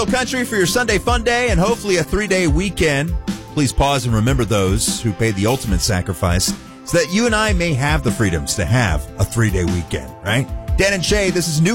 Country for your Sunday fun day and hopefully a 3-day weekend. Please pause and remember those who paid the ultimate sacrifice so that you and I may have the freedoms to have a 3-day weekend, right? Dan and Shay, this is New